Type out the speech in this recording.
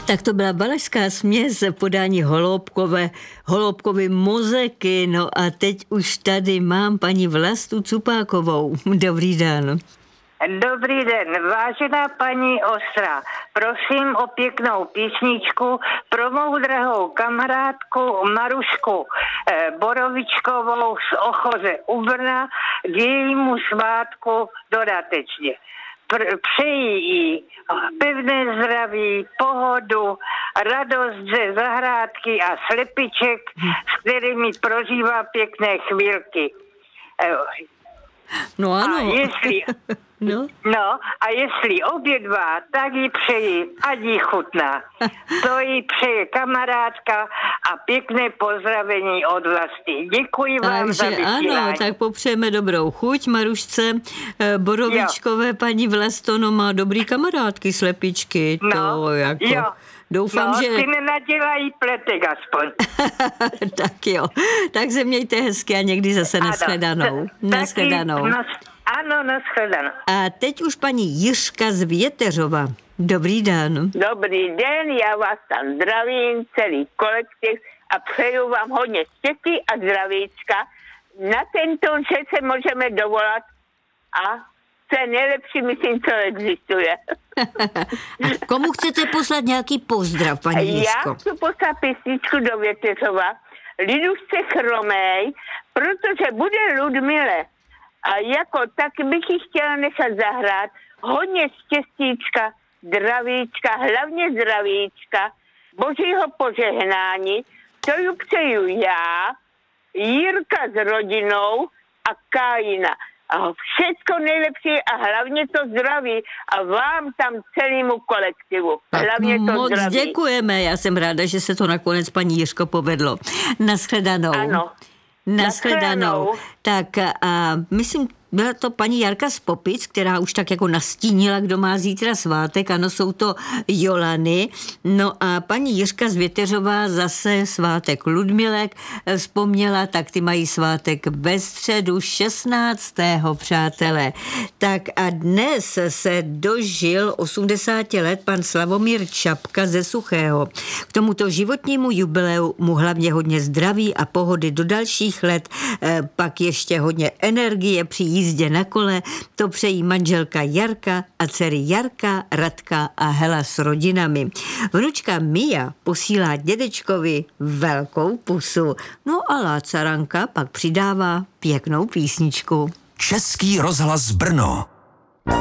Tak to byla Valašská směs podání Holoubkovy mozeky. No a teď už tady mám paní Vlastu Cupákovou. Dobrý den. Dobrý den, vážená paní Ostra, prosím o pěknou písničku pro mou drahou kamarádku Marušku Borovičkovou z Ochoře u Brna k jejímu svátku dodatečně. Přeji jí pevné zdraví, pohodu, radost ze zahrádky a slepiček, s kterými prožívá pěkné chvílky. No ano. A jestli obě dva, tak jí přeji, ať jí chutná. To jí přeje kamarádka a pěkné pozdravení od Vlasty. Děkuji vám za vysílání. Ano, tak popřejeme dobrou chuť Marušce Borovičkové. Jo. Paní Vlasto, no má dobrý kamarádky, slepičky. To jako... Jo. Doufám, že... ty nenadělají pletek aspoň. Tak jo, tak se mějte hezky a někdy zase nashledanou. Nashledanou. Ano, nashledanou. A teď už paní Jiřka z Věteřova. Dobrý den. Dobrý den, já vás tam zdravím, celý kolektiv a přeju vám hodně štěstí a zdravíčka. Na tento že se můžeme dovolat a to je nejlepší, myslím, co existuje. Komu chcete poslat nějaký pozdrav, paní Jiřko? Já chci poslat písničku do Věteřova, Lidušce Chromej, protože bude Ludmile. A jako tak bych ji chtěla nechat zahrát hodně štěstíčka, zdravíčka, hlavně zdravíčka, božího požehnání, to ju přeju já, Jirka s rodinou a Kajina. A všecko nejlepší a hlavně to zdraví a vám tam celému kolektivu. Hlavně to moc zdraví. Děkujeme, já jsem ráda, že se to nakonec paní Jiřko povedlo. Nashledanou. Ano. Nashledanou. Tak a myslím, byla to paní Jarka z Popic, která už tak jako nastínila, kdo má zítra svátek. Ano, jsou to Jolany. No a paní Jiřka z Věteřová zase svátek Ludmilek vzpomněla, tak ty mají svátek ve středu 16. přátelé. Tak a dnes se dožil 80 let pan Slavomír Čapka ze Suchého. K tomuto životnímu jubileu mu hlavně hodně zdraví a pohody do dalších let, pak ještě hodně energie při jízdě na kole, to přejí manželka Jarka a dcery Jarka, Radka a Hela s rodinami. Vnučka Mia posílá dědečkovi velkou pusu. No a Lácaranka pak přidává pěknou písničku. Český rozhlas Brno.